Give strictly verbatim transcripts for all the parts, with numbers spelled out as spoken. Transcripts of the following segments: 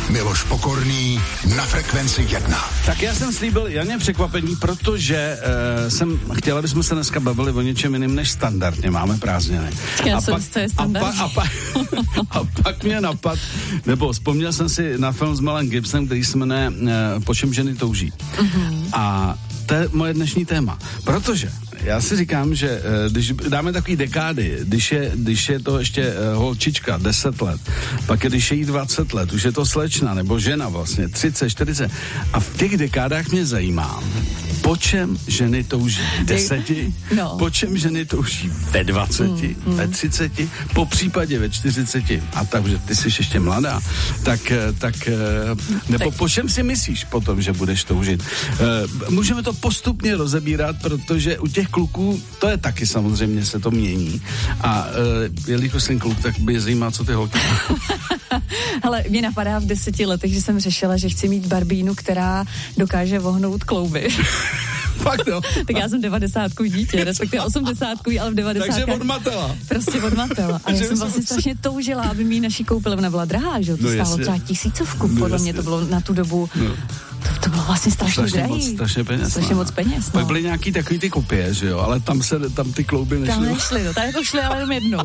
Miloš Pokorný na Frekvenci jedna. Tak já jsem slíbil Janě překvapení, protože uh, jsem chtěl, aby jsme se dneska bavili o něčem jiným než standardně. Máme prázdniny. A pak, a, pa, a, pa, a pak mě napad, nebo vzpomněl jsem si na film s Melem Gibsonem, který se jmenuje uh, Po čem ženy touží. Mm-hmm. A to je moje dnešní téma. Protože já si říkám, že když dáme takový dekády, když je, když je to ještě holčička deset let, pak když je jí dvacet let, už je to slečna nebo žena vlastně, třicet, čtyřicet. A v těch dekádách mě zajímá, po čem ženy touží v deseti, no. po čem ženy touží ve dvaceti, mm, mm. ve třiceti, po případě ve čtyřiceti. A takže ty jsi ještě mladá, tak, tak nebo tak. Po čem si myslíš potom, že budeš toužit? Můžeme to postupně rozebírat, protože u těch kluků, to je taky samozřejmě, se to mění. A uh, jelikož jsem kluk, tak by zajímá, co ty holky. Hele, mě napadá v deseti letech, že jsem řešila, že chci mít barbínu, která dokáže vohnout klouby. Fakt jo. Tak já jsem devadesátku dítě, respektive osmdesátku, ale v devadesátkách. Takže od Matela. Prostě od Matela. A já jsem vlastně strašně toužila, aby mi naší koupili, ona byla drahá, že jo, to no stálo třeba tisícovku, no podle jasně. mě to bylo na tu dobu. No. To, to bylo vlastně strašně, strašně drahý. Moc, strašně peněz. Strašně moc peněz, no. Pak byly nějaký takový ty kopie, že jo, ale tam se, tam ty klouby nešly. Tam nešly, no, tady to šly ale jenom jednou.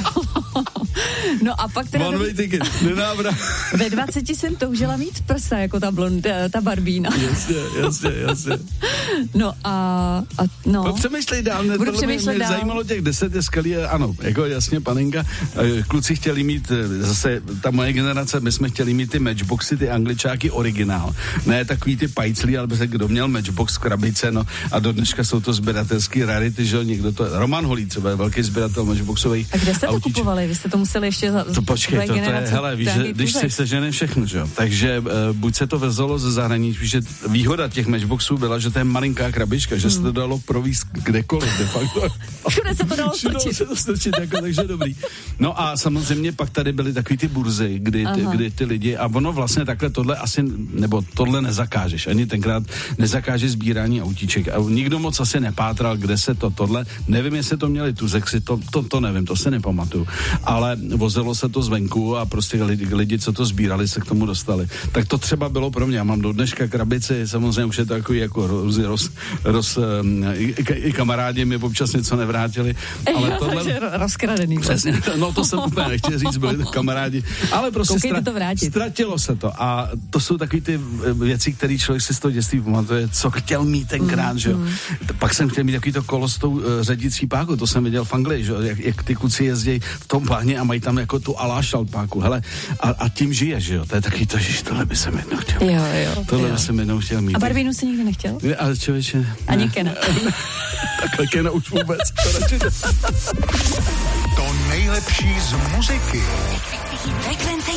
No a pak teda... One way ticket, nenávrat. Ve dvaceti jsem toužila mít prsa, jako ta blond, ta barbína. Jasně, jasně, jasně. No a... a no. No přemýšlej dál, ne, Budu přemýšlet mě dál. zajímalo těch deset je skvělý, ano, jako jasně panenka, kluci chtěli mít, zase ta moje generace, my jsme chtěli mít ty matchboxy, ty angličáky originál, ne takový ty pajclí, ale by se kdo měl matchbox v krabice, no a do dneška jsou to sběratelský rarity, že jo, někdo to, Roman Holý třeba je velký sběratel matchboxových. A kde jste to autíček. Kupovali? Vy jste to museli ještě za... To počkej, to, to je, hele, víš, že, když si sežene všechno, že jo, takže uh, buď se to vezlo ze zahraničí, že výhoda těch matchboxů byla, že to je malinká krabička, že hmm. se to dalo provízt kdekoliv, de facto. Všude se to dalo strčit. se to strčit, jako, takže dobrý. No a samozřejmě pak tady byly takový ty burzy, kdy ty, kdy ty lidi, a ono vlastně takhle tohle asi, nebo tohle nezakážeš, ani tenkrát nezakážeš sbírání autíček a nikdo moc asi nepátral, kde se to tohle, nevím, jestli to měli tuzexy, to, to, to nevím, to se nepamatuju, ale vozilo se to zvenku a prostě lidi, lidi, co to sbírali, se k tomu dostali. Tak to třeba bylo pro mě, já mám do dneška krabici, samozřejmě už je to takový jako roz, roz, roz i, i kamarádi mi občas něco nevrátili, ale tohle... Takže rozkradený. Přesně, no to jsem úplně nechtěl říct, byli kamarádi, ale prostě stra, to ztratilo se to a to jsou takový ty věci, které člověk si z toho dětství pamatuje, co chtěl mít tenkrát, mm, že jo. Mm. Pak jsem chtěl mít takový to kolo s tou uh, řadící pákou, to jsem viděl v Anglii, že jo, jak, jak ty kluci jezdí v tom bahně a mají tam jako tu alášal páku, hele, a, a tím žije, že jo, to je takový to, že tohle by jsem jednou chtěl. Jo, jo. Tohle jo. by jsem jednou chtěl mít. A barbínu si nikdy nechtěl? Ne, ale člověče. Ani Kena. Takhle Kena už vůbec. To nejlepší z muziky. Frekvence